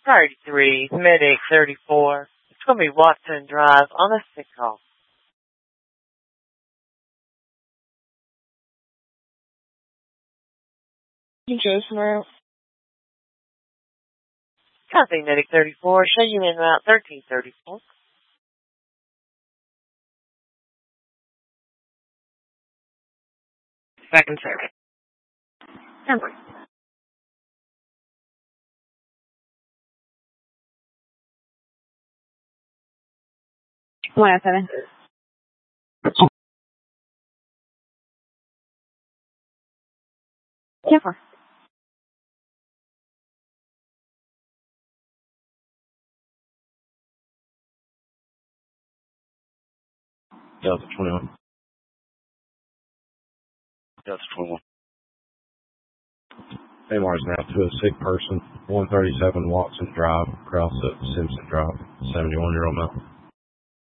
33, Medic 34. It's going to be Watson Drive on a sick call. Jason route. Copy, Medic 34. Show you in route 1334. Second service. Number. One 7. Jennifer. Delta 21. Delta 21. AMAR is now to a sick person, 137 Watson Drive, across at Simpson Drive, 71-year-old male.